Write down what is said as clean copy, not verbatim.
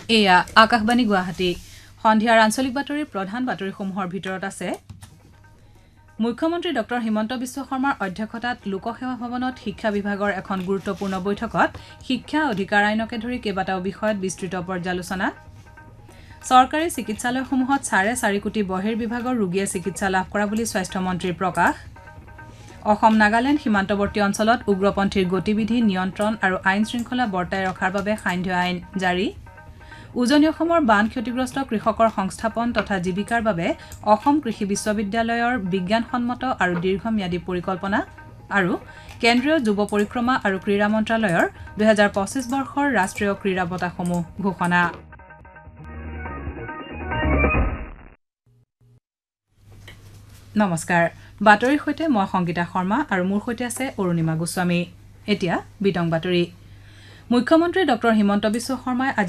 এয়া আকাশবাণী গুৱাহাটী সন্ধিয়াৰ আঞ্চলিক বাতৰিৰ প্ৰধান বাতৰিসমূহৰ ভিতৰত আছে মুখ্যমন্ত্ৰী ডক্টৰ হিমন্ত বিশ্ব শৰ্মাৰ অধ্যক্ষতাত লোকসেৱা ভৱনত শিক্ষা বিভাগৰ এখন গুৰুত্বপূৰ্ণ বৈঠকত শিক্ষা অধিকাৰ আইনকে ধৰি কেইবাটাও বিষয়ত বিস্তৃত পৰ্যালোচনা চৰকাৰী চিকিৎসালয়সমূহত 4.5 কোটি বহিৰ্বিভাগৰ ৰোগীয়ে চিকিৎসা লাভ কৰা বুলি স্বাস্থ্যমন্ত্ৰীৰ প্ৰকাশ অসম নাগালেণ্ড সীমান্তৱৰ্তী অঞ্চলত উগ্ৰপন্থীৰ গতিবিধি নিয়ন্ত্ৰণ আৰু আইন শৃংখলা বৰ্তাই ৰখাৰ বাবে সান্ধ্য আইন জাৰি উজনি অসমৰ বান ক্ষতিগ্ৰস্ত কৃষকৰ সংস্থাপন তথা জীৱিকাৰ বাবে অসম কৃষি বিশ্ববিদ্যালয়ৰ বিজ্ঞানসন্মত আৰু দীৰ্ঘম্যাদী পৰিকল্পনা আৰু কেন্দ্ৰীয় যুৱ পৰিক্ৰমা আৰু ক্ৰীড়া মন্ত্ৰালয়ৰ 2025 বৰ্ষৰ ৰাষ্ট্ৰীয় ক্ৰীড়া বঁটাসমূহ ঘোষণা নমস্কাৰ বাতৰিৰ সৈতে মই সংগীতা শৰ্মা আৰু মোৰ সৈতে আছে অৰুণিমা গোস্বামী এতিয়া বিতং বাতৰি মুখ্যমন্ত্ৰী ডক্টৰ হিমন্ত বিশ্ব শৰ্মাই